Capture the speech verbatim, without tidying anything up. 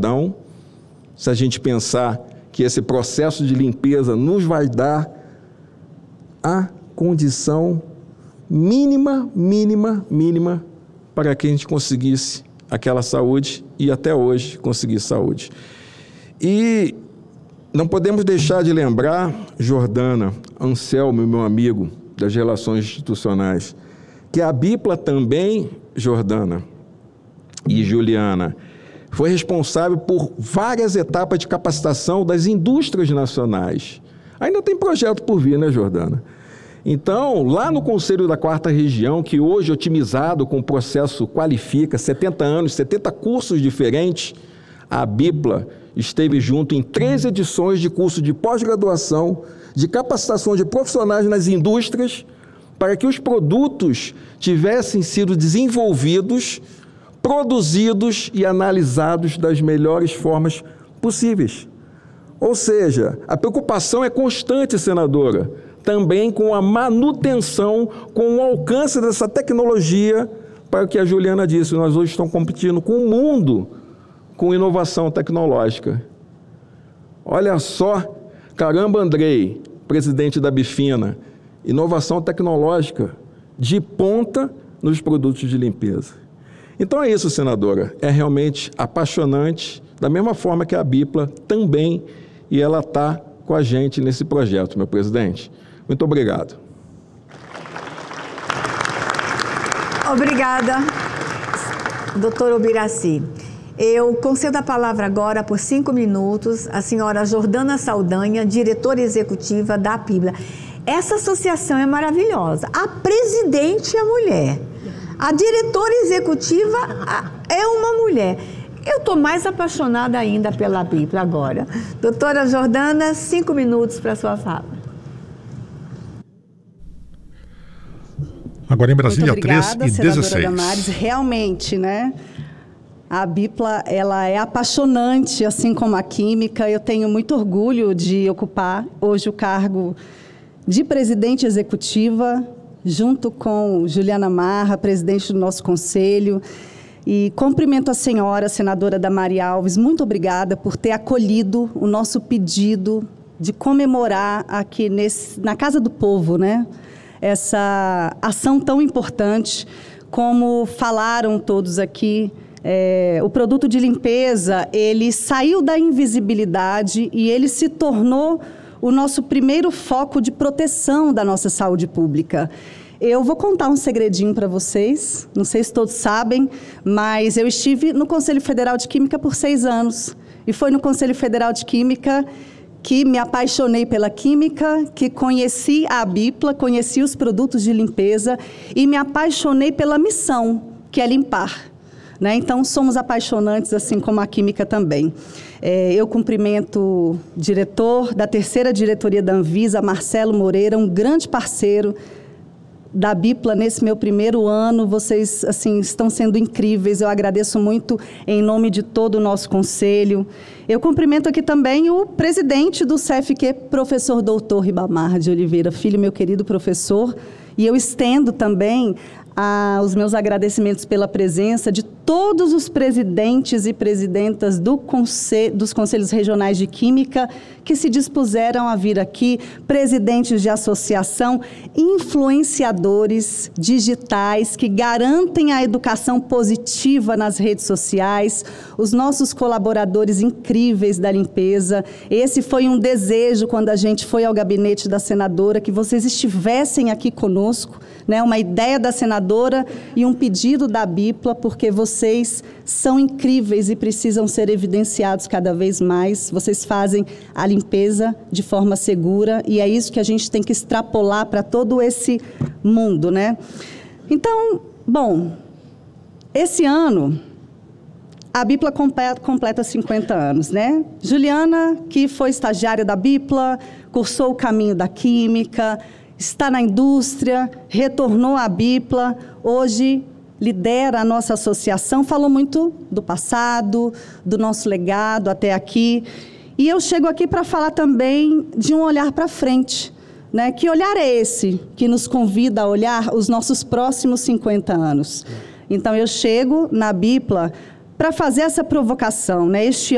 gratidão, se a gente pensar que esse processo de limpeza nos vai dar a condição mínima, mínima, mínima para que a gente conseguisse aquela saúde e até hoje conseguir saúde. E não podemos deixar de lembrar, Jordana, Anselmo, meu amigo das relações institucionais, que a Bipla também, Jordana e Juliana, foi responsável por várias etapas de capacitação das indústrias nacionais. Ainda tem projeto por vir, né, Jordana? Então, lá no Conselho da Quarta Região, que hoje é otimizado com o processo Qualifica, setenta anos, setenta cursos diferentes, a Bipla esteve junto em três edições de curso de pós-graduação, de capacitação de profissionais nas indústrias, para que os produtos tivessem sido desenvolvidos, produzidos e analisados das melhores formas possíveis. Ou seja, a preocupação é constante, senadora, também com a manutenção, com o alcance dessa tecnologia, para o que a Juliana disse, nós hoje estamos competindo com o mundo, com inovação tecnológica. Olha só, caramba, Andrei, presidente da Bifina, inovação tecnológica de ponta nos produtos de limpeza. Então é isso, senadora, é realmente apaixonante, da mesma forma que a Bipla também, e ela está com a gente nesse projeto, meu presidente. Muito obrigado. Obrigada, doutor Ubiraci. Eu concedo a palavra agora, por cinco minutos, à senhora Jordana Saldanha, diretora executiva da Bipla. Essa associação é maravilhosa. A presidente é mulher. A diretora executiva é uma mulher. Eu estou mais apaixonada ainda pela Bipla agora. Doutora Jordana, cinco minutos para a sua fala. Agora em Brasília, três e dezesseis. Senadora Damares, realmente, né? A Bipla, ela é apaixonante, assim como a química. Eu tenho muito orgulho de ocupar hoje o cargo de presidente executiva, junto com Juliana Marra, presidente do nosso conselho. E cumprimento a senhora, a senadora Damares Alves, muito obrigada por ter acolhido o nosso pedido de comemorar aqui nesse, na Casa do Povo, né? Essa ação tão importante, como falaram todos aqui. É, o produto de limpeza, ele saiu da invisibilidade e ele se tornou o nosso primeiro foco de proteção da nossa saúde pública. Eu vou contar um segredinho para vocês, não sei se todos sabem, mas eu estive no Conselho Federal de Química por seis anos. E foi no Conselho Federal de Química que me apaixonei pela química, que conheci a Bipla, conheci os produtos de limpeza e me apaixonei pela missão, que é limpar. Né? Então, somos apaixonantes, assim como a química também. É, eu cumprimento o diretor da terceira diretoria da Anvisa, Marcelo Moreira, um grande parceiro da Bipla nesse meu primeiro ano. Vocês assim, estão sendo incríveis, eu agradeço muito em nome de todo o nosso conselho. Eu cumprimento aqui também o presidente do C F Q, professor doutor Ribamar de Oliveira Filho, meu querido professor, e eu estendo também Ah, os meus agradecimentos pela presença de todos os presidentes e presidentas do conselho, dos Conselhos Regionais de Química que se dispuseram a vir aqui, presidentes de associação, influenciadores digitais que garantem a educação positiva nas redes sociais, os nossos colaboradores incríveis da limpeza. Esse foi um desejo quando a gente foi ao gabinete da senadora, que vocês estivessem aqui conosco, né? Uma ideia da senadora e um pedido da Bipla, porque vocês são incríveis e precisam ser evidenciados cada vez mais. Vocês fazem a limpeza de forma segura e é isso que a gente tem que extrapolar para todo esse mundo, né? Então, bom, esse ano a Bipla completa cinquenta anos, né? Juliana, que foi estagiária da Bipla, cursou o caminho da química, está na indústria, retornou à Bipla, hoje lidera a nossa associação, falou muito do passado, do nosso legado até aqui. E eu chego aqui para falar também de um olhar para frente, né? Que olhar é esse que nos convida a olhar os nossos próximos cinquenta anos? Então, eu chego na Bipla para fazer essa provocação, né? Este